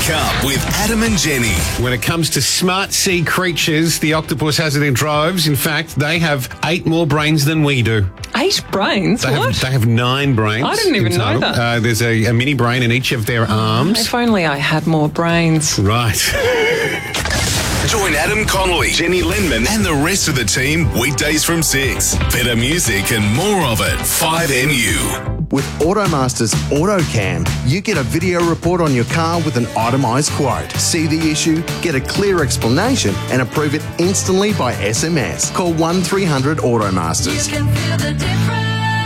Wake up with Adam and Jenny. When it comes to smart sea creatures, the octopus has it in droves. In fact, they have 8 more brains than we do. 8 brains? They have 9 brains. I didn't even know that. There's a mini brain in each of their arms. If only I had more brains. Right. Join Adam Connolly, Jenny Lindman, and the rest of the team weekdays from 6. Better music and more of it. 5MU. With Automaster's AutoCam, you get a video report on your car with an itemised quote. See the issue, get a clear explanation, and approve it instantly by SMS. Call 1300 Automasters. You can feel the difference.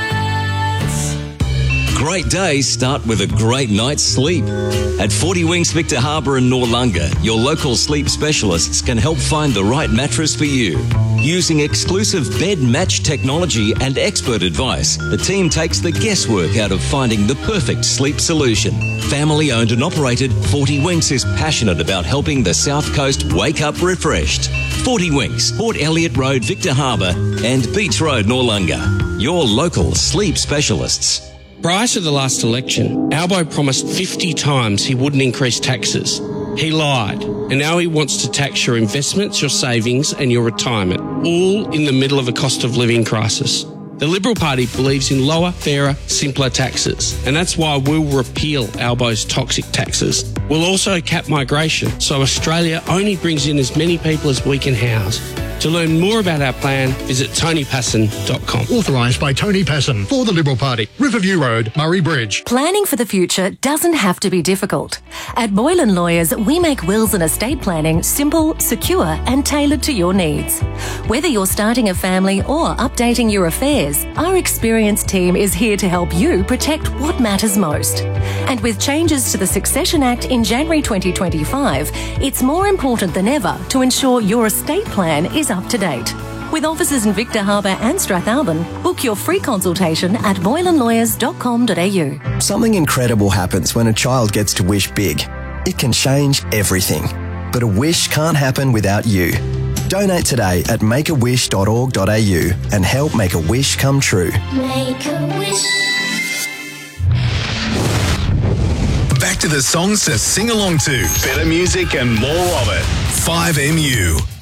Great days start with a great night's sleep. At 40 Winks Victor Harbour and Noarlunga, your local sleep specialists can help find the right mattress for you. Using exclusive bed match technology and expert advice, the team takes the guesswork out of finding the perfect sleep solution. Family owned and operated, 40 Winks is passionate about helping the South Coast wake up refreshed. 40 Winks, Port Elliot Road, Victor Harbour, and Beach Road, Noarlunga. Your local sleep specialists. Prior to the last election, Albo promised 50 times he wouldn't increase taxes. He lied, and now he wants to tax your investments, your savings and your retirement, all in the middle of a cost of living crisis. The Liberal Party believes in lower, fairer, simpler taxes, and that's why we'll repeal Albo's toxic taxes. We'll also cap migration, so Australia only brings in as many people as we can house. To learn more about our plan, visit tonypasson.com. Authorised by Tony Passon for the Liberal Party. Riverview Road, Murray Bridge. Planning for the future doesn't have to be difficult. At Boylan Lawyers, we make wills and estate planning simple, secure and tailored to your needs. Whether you're starting a family or updating your affairs, our experienced team is here to help you protect what matters most. And with changes to the Succession Act in January 2025, it's more important than ever to ensure your estate plan is up to date. With offices in Victor Harbour and Strathalbyn, book your free consultation at boylanlawyers.com.au. Something incredible happens when a child gets to wish big. It can change everything. But a wish can't happen without you. Donate today at makeawish.org.au and help make a wish come true. Make a wish. Back to the songs to sing along to. Better music and more of it. 5MU.